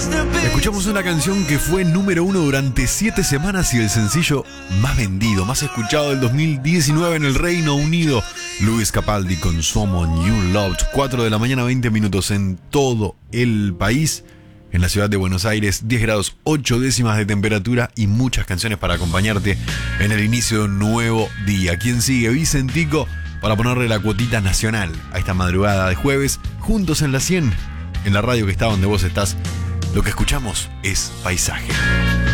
Escuchamos una canción que fue número 1 durante 7 semanas y el sencillo más vendido, más escuchado del 2019 en el Reino Unido. Lewis Capaldi con Someone You Loved. 4 de la mañana, 20 minutos en todo el país. En la ciudad de Buenos Aires, 10 grados 8 décimas de temperatura y muchas canciones para acompañarte en el inicio de un nuevo día. ¿Quién sigue? Vicentico, para ponerle la cuotita nacional a esta madrugada de jueves, juntos en la 100, en la radio que está donde vos estás. Lo que escuchamos es Paisaje.